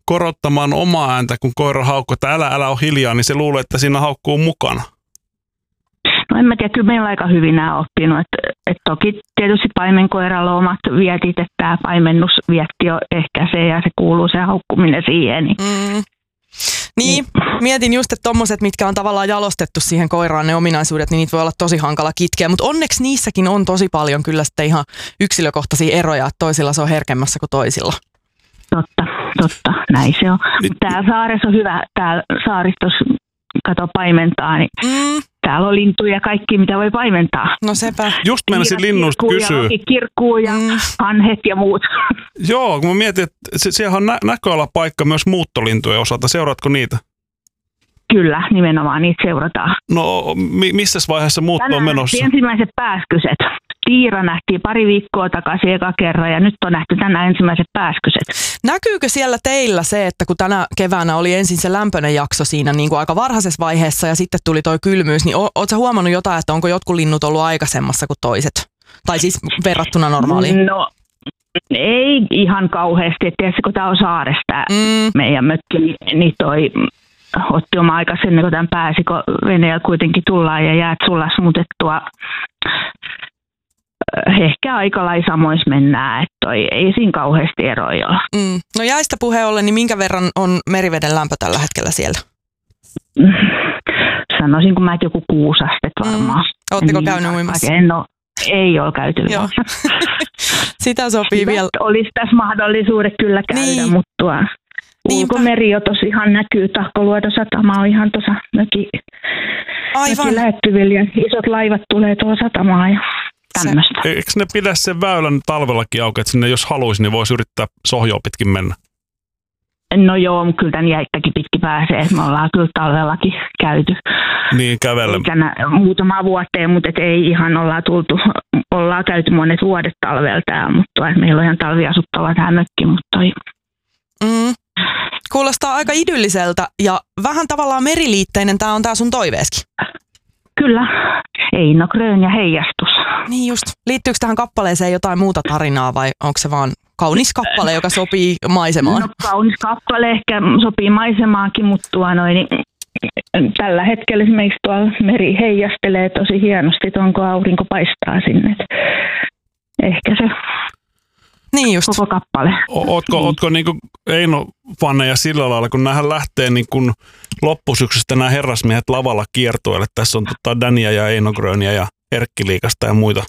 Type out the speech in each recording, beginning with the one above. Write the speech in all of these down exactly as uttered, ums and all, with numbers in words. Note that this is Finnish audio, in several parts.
korottamaan omaa ääntä, kun koira haukkuu, että älä, älä ole hiljaa, niin se luulee, että siinä haukkuu mukana. No en mä tiedä, kyllä meillä on aika hyvin nämä oppinut. Että, että toki tietysti paimenkoiralla on omat vietit, että tämä paimennusvietti jo ehkäisee ja se kuuluu se haukkuminen siihen. Niin. Mm. Niin, mietin just, että tommoset, mitkä on tavallaan jalostettu siihen koiraan, ne ominaisuudet, niin niitä voi olla tosi hankala kitkeä. Mutta onneksi niissäkin on tosi paljon kyllä sitten ihan yksilökohtaisia eroja, että toisilla se on herkemmässä kuin toisilla. Totta, totta, näin se on. Täällä saaressa on hyvä, täällä saaristossa, kato paimentaa, niin mm. täällä on lintuja ja kaikki, mitä voi paimentaa. No sepä. Just meinasin linnuista kysyä. Ja kirkkuu ja mm. hanhet ja muut. Joo, kun mä mietin, että siellä on nä- näköalapaikka myös muuttolintujen osalta. Seuraatko niitä? Kyllä, nimenomaan niitä seurataan. No, mi- missä vaiheessa muutto on menossa? Tänään ensimmäiset pääskyset. Tiira nähtiin pari viikkoa takaisin eka kerran ja nyt on nähty tänään ensimmäiset pääskyset. Näkyykö siellä teillä se, että kun tänä keväänä oli ensin se lämpöinen jakso siinä niin kuin aika varhaisessa vaiheessa ja sitten tuli toi kylmyys, niin o- ootko sä huomannut jotain, että onko jotkut linnut ollut aikaisemmassa kuin toiset? Tai siis verrattuna normaaliin? No ei ihan kauheasti. Tiedätkö, kun tää on saaresta mm. meidän mökki, niin toi otti oma aikas ennen kuin tämän pääsi, kun veneellä kuitenkin tullaan ja jäät sullas muutettua. Ehkä aika lailla samoissa mennään, että toi ei siinä kauheasti eroja ole. Mm. No jäistä puheen ollen, niin minkä verran on meriveden lämpö tällä hetkellä siellä? Sanoisin, kun mä et joku kuusi astetta varmaan. Mm. Ootteko niin käynyt uimassa? En ole, ei ole käyty. Sitä sopii Sitä vielä. olisi tässä mahdollisuudet kyllä käydä, niin. Mutta tuo ulkomeri jo tosi ihan näkyy. Tahkoluodon satama on ihan tuossa mökin, mökin lähettyvillä ja isot laivat tulee tuolla satamaan ja tämmöistä. Eikö ne pidä sen väylän talvellakin auki, että sinne jos haluaisi, niin voisi yrittää sohjoa pitkin mennä? No joo, mutta kyllä tämän jäittäkin pitkin pääsee. Me ollaan kyllä talvellakin käyty. Niin, kävellä. Muutama vuoteen, mutta et ei ihan ollaan tultu. Ollaan käyty monet vuodet talvella täällä, mutta meillä on ihan talviasuttava tämä mökki, mutta toi. Mm. Kuulostaa aika idylliseltä ja vähän tavallaan meriliitteinen tämä on tää sun toiveeskin. Kyllä. Eino Grön ja heijastus. Niin just. Liittyykö tähän kappaleeseen jotain muuta tarinaa vai onko se vaan kaunis kappale, joka sopii maisemaan? No kaunis kappale ehkä sopii maisemaankin, mutta tuo noin, niin tällä hetkellä esimerkiksi tuolla meri heijastelee tosi hienosti, tuon kun aurinko paistaa sinne. Ehkä se niin just. Koko kappale. Ootko, niin. ootko niin kuin Eino-faneja sillä lailla, kun nämähän lähtee niin kuin loppusyksystä nämä herrasmiehet lavalla kiertueelle. Tässä on tota Dania ja Eino Gröniä ja Erkki Liikasta ja muita.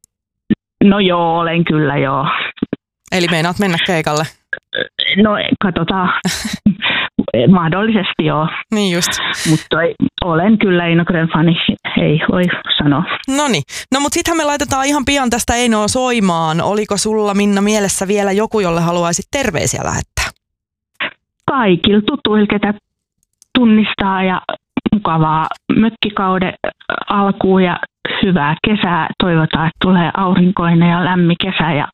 No joo, olen kyllä joo. Eli meinaat mennä keikalle? No katsotaan. Mahdollisesti joo. Niin just. Mutta olen kyllä Eino Grön fani, ei voi sanoa. Noniin. No mut sittenhän me laitetaan ihan pian tästä Einoa soimaan. Oliko sulla, Minna, mielessä vielä joku, jolle haluaisit terveisiä lähettää? Kaikilla tutuilla, ketä tunnistaa ja mukavaa mökkikauden alkuun ja hyvää kesää. Toivotaan, että tulee aurinkoinen ja lämmin kesä ja,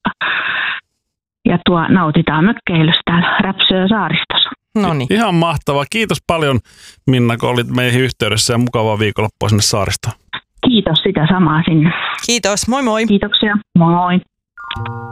ja tuo nautitaan mökkeilystä täällä Räpsö saaristossa. Noniin. Ihan mahtavaa. Kiitos paljon, Minna, kun olit meihin yhteydessä ja mukavaa viikonloppua sinne saaristoon. Kiitos, sitä samaa sinne. Kiitos, moi moi. Kiitoksia, moi.